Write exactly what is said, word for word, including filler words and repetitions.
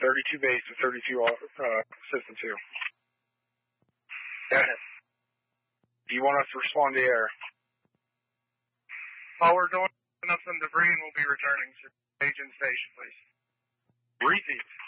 thirty-two base to thirty-two uh, system two. Go ahead. Do you want us to respond to air? While we're doing up some debris, and we'll be returning to agent station, please. Repeat.